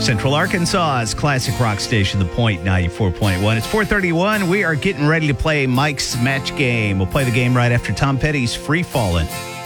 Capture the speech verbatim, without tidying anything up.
Central Arkansas's classic rock station, The Point ninety-four point one. It's four thirty-one. We are getting ready to play Mike's Match Game. We'll play the game right after Tom Petty's Free Fallin'.